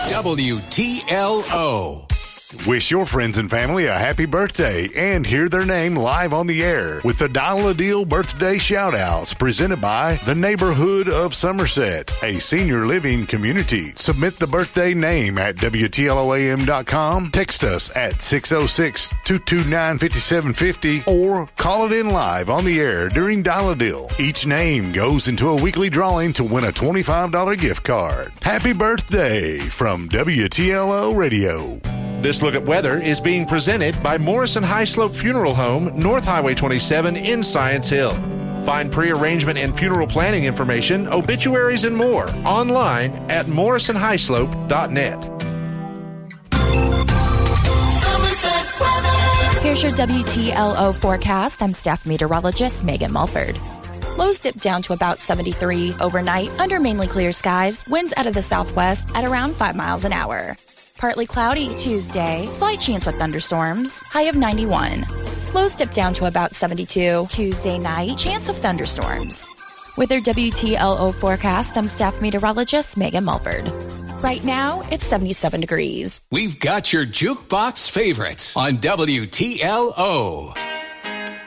WTLO. Wish your friends and family a happy birthday and hear their name live on the air with the Dial a Deal birthday shout-outs presented by the Neighborhood of Somerset, a senior living community. Submit the birthday name at WTLOAM.com, text us at 606-229-5750, or call it in live on the air during Dial a Deal. Each name goes into a weekly drawing to win a $25 gift card. Happy birthday from WTLO Radio. This look at weather is being presented by Morrison High Slope Funeral Home, North Highway 27 in Science Hill. Find pre-arrangement and funeral planning information, obituaries, and more online at morrisonhighslope.net. Here's your WTLO forecast. I'm staff meteorologist Megan Mulford. Lows dip down to about 73 overnight under mainly clear skies. Winds out of the southwest at around 5 miles an hour. Partly cloudy Tuesday, slight chance of thunderstorms, high of 91. Lows dip down to about 72. Tuesday night, chance of thunderstorms. With your WTLO forecast, I'm staff meteorologist Megan Mulford. Right now, it's 77 degrees. We've got your jukebox favorites on WTLO.